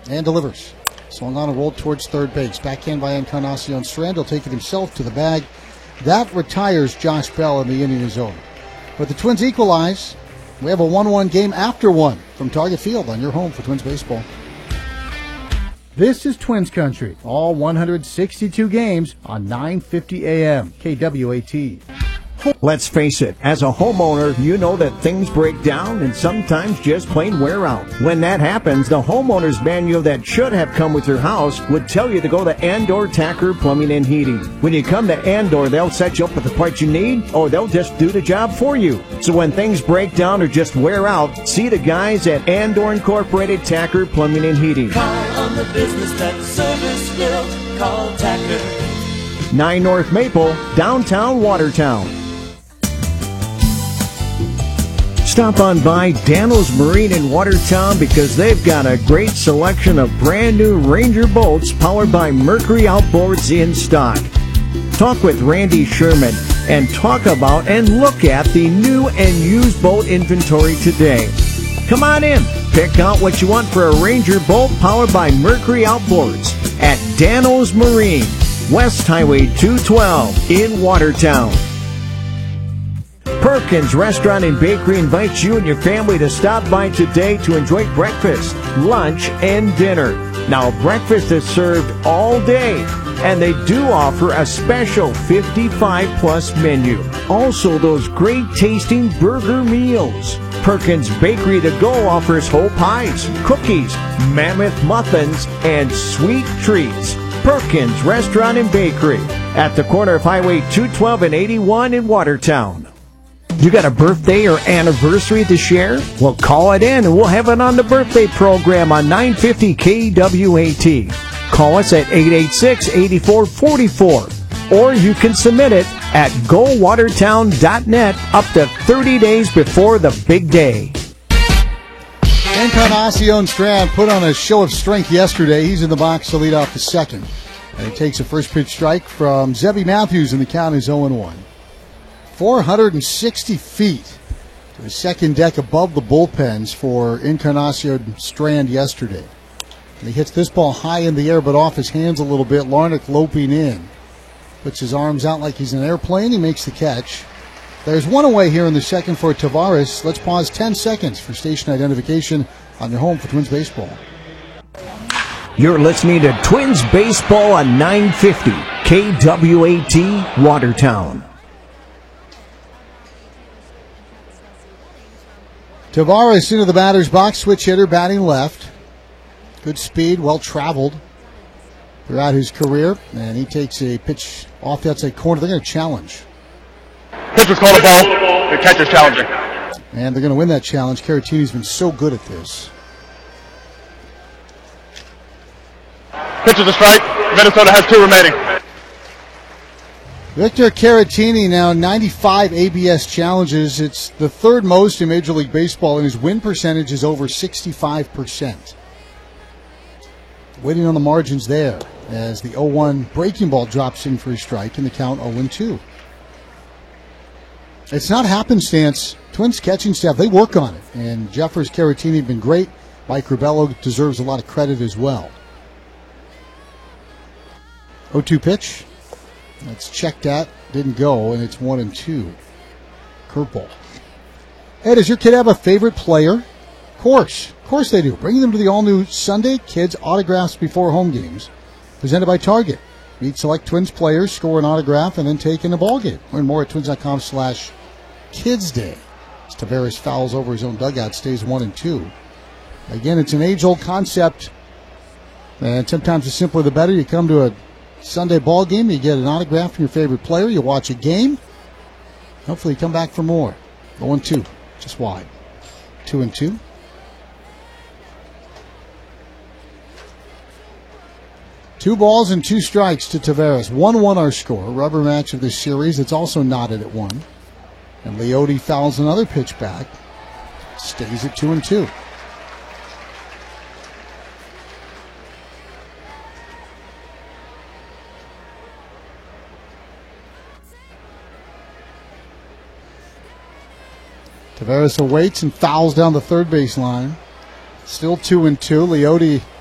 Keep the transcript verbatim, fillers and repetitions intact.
and delivers. Swung on and rolled towards third base. Backhand by Encarnacion Strand. He'll take it himself to the bag. That retires Josh Bell, and the inning is over. But the Twins equalize. We have a one one game after one from Target Field on your home for Twins baseball. This is Twins Country. All one hundred sixty-two games on nine fifty A M K W A T. Let's face it, as a homeowner, you know that things break down and sometimes just plain wear out. When that happens, the homeowner's manual that should have come with your house would tell you to go to Andor Tacker Plumbing and Heating. When you come to Andor, they'll set you up with the parts you need, or they'll just do the job for you. So when things break down or just wear out, see the guys at Andor Incorporated Tacker Plumbing and Heating. Call on the business that service will. Call Tacker. nine North Maple, downtown Watertown. Stop on by Dano's Marine in Watertown because they've got a great selection of brand new Ranger boats powered by Mercury Outboards in stock. Talk with Randy Sherman and talk about and look at the new and used boat inventory today. Come on in, pick out what you want for a Ranger boat powered by Mercury Outboards at Dano's Marine, West Highway two twelve in Watertown. Perkins Restaurant and Bakery invites you and your family to stop by today to enjoy breakfast, lunch, and dinner. Now, breakfast is served all day, and they do offer a special fifty-five plus menu. Also, those great tasting burger meals. Perkins Bakery to Go offers whole pies, cookies, mammoth muffins, and sweet treats. Perkins Restaurant and Bakery at the corner of Highway two twelve and eighty-one in Watertown. You got a birthday or anniversary to share? Well, call it in and we'll have it on the birthday program on nine fifty K W A T. Call us at eight eight six, eight four four four, or you can submit it at go watertown dot net up to thirty days before the big day. Encarnacion Strand put on a show of strength yesterday. He's in the box to lead off the second. And he takes a first pitch strike from Zebby Matthews, and the count is oh and one. four hundred sixty feet to the second deck above the bullpens for Encarnacion Strand yesterday. And he hits this ball high in the air, but off his hands a little bit. Larnach loping in. Puts his arms out like he's in an airplane. He makes the catch. There's one away here in the second for Tavares. Let's pause ten seconds for station identification on your home for Twins baseball. You're listening to Twins baseball on nine fifty K W A T Watertown. Tavares into the batter's box, switch hitter, batting left. Good speed, well traveled throughout his career, and he takes a pitch off the outside corner. They're going to challenge. Pitcher's called a ball. The catcher's challenging. And they're going to win that challenge. Caratini's been so good at this. Pitcher's a strike. Minnesota has two remaining. Victor Caratini now ninety-five A B S challenges. It's the third most in Major League Baseball, and his win percentage is over sixty-five percent. Waiting on the margins there as the oh one breaking ball drops in for a strike and the count oh and two. It's not happenstance. Twins catching staff, they work on it. And Jeffers, Caratini have been great. Mike Rubello deserves a lot of credit as well. oh two pitch. That's checked at. Didn't go, and it's one and two. Curveball. Hey, does your kid have a favorite player? Of course. Of course they do. Bring them to the all-new Sunday Kids Autographs Before Home Games, presented by Target. Meet select Twins players, score an autograph, and then take in a ball game. Learn more at twins.com slash kids day. As Tavares fouls over his own dugout, stays one and two. Again, it's an age-old concept, and sometimes the simpler the better. You come to a Sunday ball game, you get an autograph from your favorite player, you watch a game, hopefully you come back for more. oh and two, just wide. two and two. Two balls and two strikes to Tavares. one one our score. Rubber match of this series. It's also knotted at one. And Leote fouls another pitch back. Stays at two and two. Tavares awaits and fouls down the third base line. Still two and two. Leote